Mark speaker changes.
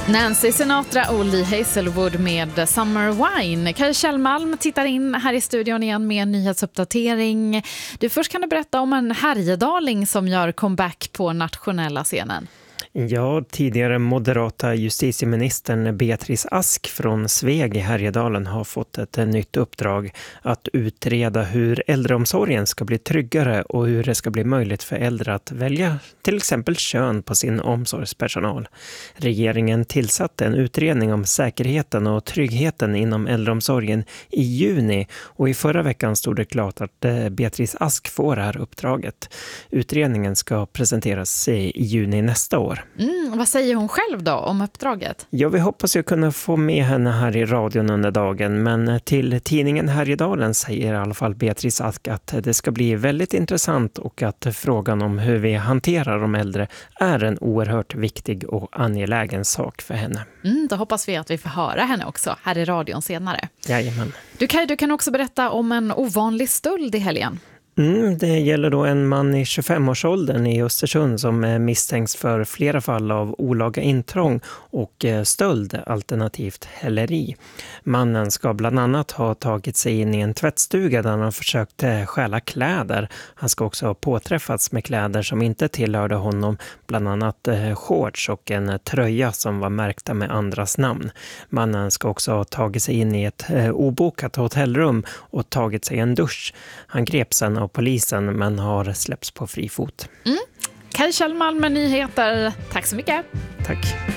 Speaker 1: Nancy Sinatra och Lee Hazelwood med Summer Wine. Kaj Kjellmalm tittar in här i studion igen med en nyhetsuppdatering. Först kan du berätta om en härjedaling som gör comeback på nationella scenen.
Speaker 2: Ja, tidigare moderata justitieministern Beatrice Ask från Sveg i Härjedalen har fått ett nytt uppdrag att utreda hur äldreomsorgen ska bli tryggare och hur det ska bli möjligt för äldre att välja till exempel kön på sin omsorgspersonal. Regeringen tillsatte en utredning om säkerheten och tryggheten inom äldreomsorgen i juni och i förra veckan stod det klart att Beatrice Ask får det här uppdraget. Utredningen ska presenteras i juni nästa år.
Speaker 1: Vad säger hon själv då om uppdraget?
Speaker 2: Ja, vi hoppas ju kunna få med henne här i radion under dagen, men till tidningen Härjedalen säger i alla fall Beatrice Ask att det ska bli väldigt intressant och att frågan om hur vi hanterar de äldre är en oerhört viktig och angelägen sak för henne.
Speaker 1: Då hoppas vi att vi får höra henne också här i radion senare.
Speaker 2: Jajamän.
Speaker 1: Du kan också berätta om en ovanlig stöld i helgen.
Speaker 2: Det gäller då en man i 25-årsåldern i Östersund som misstänks för flera fall av olaga intrång och stöld alternativt häleri. Mannen ska bland annat ha tagit sig in i en tvättstuga där han försökt stjäla kläder. Han ska också ha påträffats med kläder som inte tillhörde honom, bland annat shorts och en tröja som var märkta med andras namn. Mannen ska också ha tagit sig in i ett obokat hotellrum och tagit sig en dusch. Han greps sen av polisen men har släppts på fri fot.
Speaker 1: Kaj Kjellmalm med nyheter. Tack så mycket.
Speaker 2: Tack.